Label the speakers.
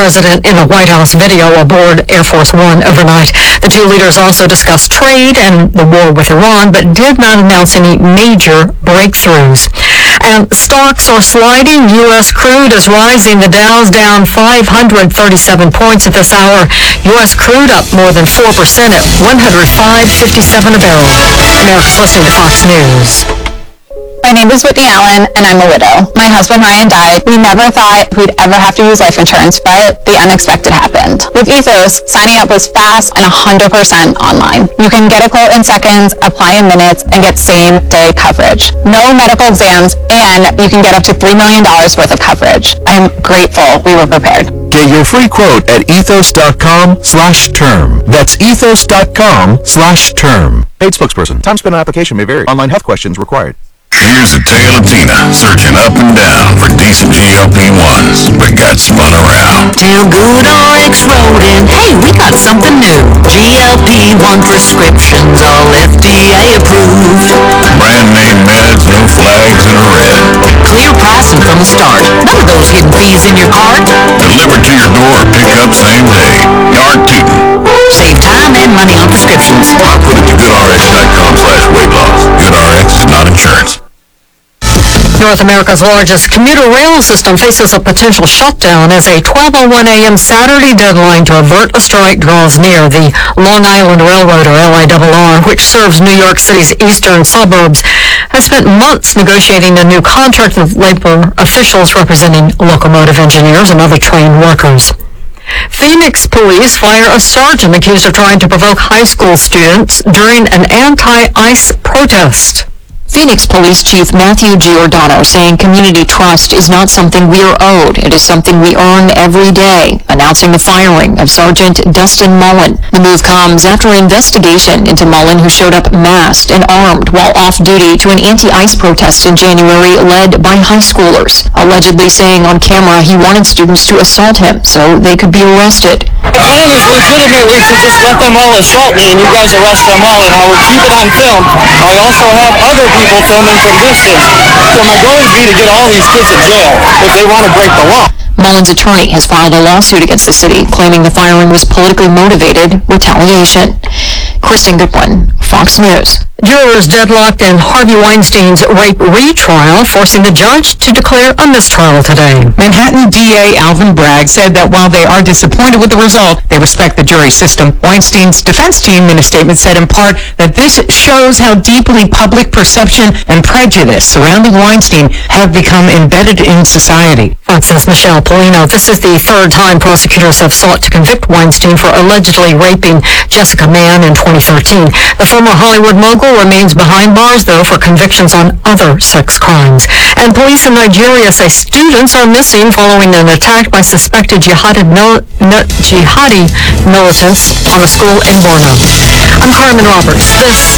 Speaker 1: president in a White House video aboard Air Force One overnight. The two leaders also discussed trade and the war with Iran, but did not announce any major breakthroughs. And stocks are sliding. U.S. crude is rising. The Dow's down 537 points at this hour. U.S. crude up more than 4% at $105.57 a barrel. America's listening to Fox News.
Speaker 2: My name is Whitney Allen, and I'm a widow. My husband Ryan died. We never thought we'd ever have to use life insurance, but the unexpected happened. With Ethos, signing up was fast and 100% online. You can get a quote in seconds, apply in minutes, and get same-day coverage. No medical exams, and you can get up to $3 million worth of coverage. I'm grateful we were prepared.
Speaker 3: Get your free quote at ethos.com/term. That's ethos.com/term. Paid spokesperson. Time spent on application may vary. Online health questions required.
Speaker 4: Here's a tale of Tina searching up and down for decent GLP-1s, but got spun around.
Speaker 5: Tell Good RX Rodent, hey, we got something new. GLP-1 prescriptions, all FDA approved.
Speaker 4: Brand name meds, no flags in red.
Speaker 5: Clear pricing from the start. None of those hidden fees in your cart.
Speaker 4: Delivered to your door, pick up same day. Yard Teton.
Speaker 5: Save time and money on prescriptions.
Speaker 4: Or put it to goodrx.com/weight loss. GoodRx is not insurance.
Speaker 1: North America's largest commuter rail system faces a potential shutdown as a 12:01 a.m. Saturday deadline to avert a strike draws near. The Long Island Railroad, or LIRR, which serves New York City's eastern suburbs, has spent months negotiating a new contract with labor officials representing locomotive engineers and other train workers. Phoenix police fire a sergeant accused of trying to provoke high school students during an anti-ICE protest.
Speaker 6: Phoenix Police Chief Matthew Giordano saying community trust is not something we are owed. It is something we earn every day, announcing the firing of Sergeant Dustin Mullen. The move comes after an investigation into Mullen, who showed up masked and armed while off-duty to an anti-ICE protest in January led by high schoolers, allegedly saying on camera he wanted students to assault him so they could be arrested.
Speaker 7: The plan is legitimately to just let them all assault me and you guys arrest them all, and I will keep it on film. I also have other people filming from distance. So my goal would be to get all these kids in jail if they want to break the law.
Speaker 6: Mullen's attorney has filed a lawsuit against the city, claiming the firing was politically motivated retaliation. Kristen Goodwin, Fox News.
Speaker 1: Jurors deadlocked in Harvey Weinstein's rape retrial, forcing the judge to declare a mistrial today.
Speaker 8: Manhattan DA Alvin Bragg said that while they are disappointed with the result, they respect the jury system. Weinstein's defense team in a statement said in part that this shows how deeply public perception and prejudice surrounding Weinstein have become embedded in society.
Speaker 1: Fox's Michelle Polino. This is the third time prosecutors have sought to convict Weinstein for allegedly raping Jessica Mann in 2013. The former Hollywood mogul remains behind bars, though, for convictions on other sex crimes. And police in Nigeria say students are missing following an attack by suspected jihadi militants on a school in Borno. I'm Carmen Roberts. This